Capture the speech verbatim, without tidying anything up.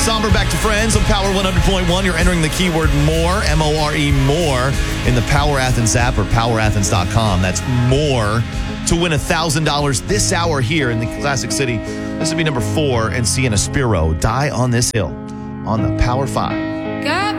Somber back to Friends on Power one hundred point one. You're entering the keyword MORE, M O R E, MORE, in the Power Athens app or power athens dot com. That's MORE to win one thousand dollars this hour here in the Classic City. This would be number four, and Sienna Spiro, Die on This Hill on the Power five. Got